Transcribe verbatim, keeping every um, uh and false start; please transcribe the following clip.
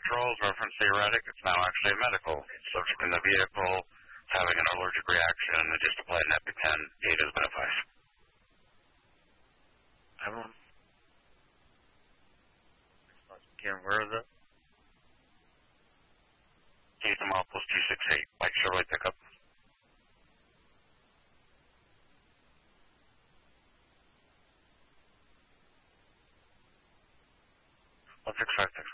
controls reference theoretic. It's now actually a medical. So in the vehicle, having an allergic reaction, and just apply an EpiPen, eight has been advised. Everyone? Karen, where is it? Ethanopoulos two six eight, Mike Chevrolet pickup. one six five six.